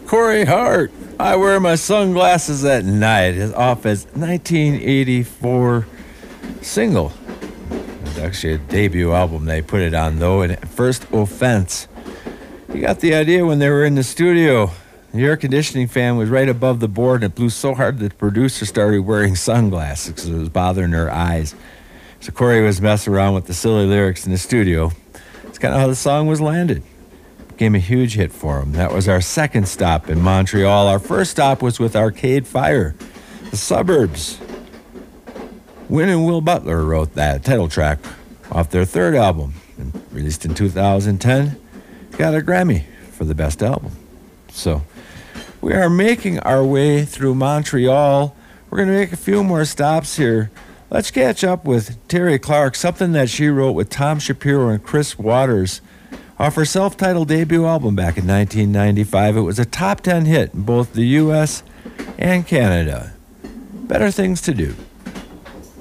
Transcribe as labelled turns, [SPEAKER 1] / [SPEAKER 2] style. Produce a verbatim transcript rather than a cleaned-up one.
[SPEAKER 1] Corey Hart, I Wear My Sunglasses at Night, is off as nineteen eighty-four single. It's actually a debut album they put it on, though, and First Offense. You got the idea when they were in the studio. The air conditioning fan was right above the board, and it blew so hard that the producer started wearing sunglasses because it was bothering her eyes. So Corey was messing around with the silly lyrics in the studio. It's kind of how the song was landed. Became a huge hit for him. That was our second stop in Montreal. Our first stop was with Arcade Fire, The Suburbs. Win and Will Butler wrote that title track off their third album, and released in two thousand ten. Got a Grammy for the best album. So we are making our way through Montreal. We're going to make a few more stops here. Let's catch up with Terri Clark, something that she wrote with Tom Shapiro and Chris Waters off her self-titled debut album back in nineteen ninety-five. It was a top ten hit in both the U S and Canada. Better Things to Do.